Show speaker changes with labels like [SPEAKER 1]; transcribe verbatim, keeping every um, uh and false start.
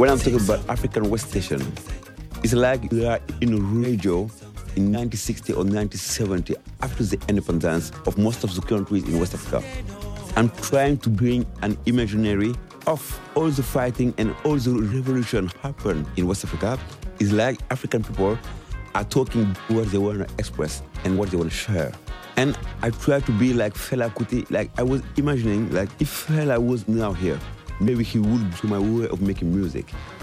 [SPEAKER 1] When I'm talking about African West Station, it's like we are in a radio in nineteen sixty or nineteen seventy, after the independence of most of the countries in West Africa. I'm trying to bring an imaginary of all the fighting and all the revolution happened in West Africa. It's like African people are talking what they want to express and what they want to share. And I try to be like Fela Kuti. Like I was imagining, like if Fela was now here, maybe he would do my way of making music.